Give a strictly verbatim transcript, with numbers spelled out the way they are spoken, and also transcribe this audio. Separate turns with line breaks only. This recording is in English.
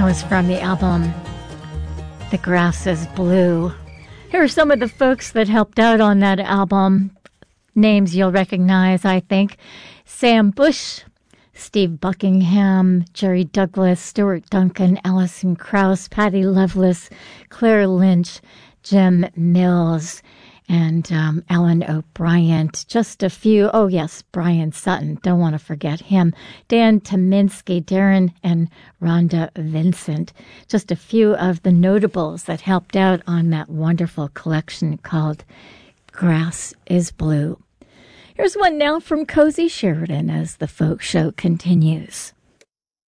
was from the album The Grass is Blue. Here are some of the folks that helped out on that album. Names you'll recognize, I think. Sam Bush, Steve Buckingham, Jerry Douglas, Stuart Duncan, Alison Krauss, Patty Loveless, Claire Lynch, Jim Mills, and um, Alan O'Brien. Just a few. Oh, yes, Brian Sutton. Don't want to forget him. Dan Tominski, Darren, and Rhonda Vincent. Just a few of the notables that helped out on that wonderful collection called Grass is Blue. Here's one now from Cozy Sheridan as the folk show continues.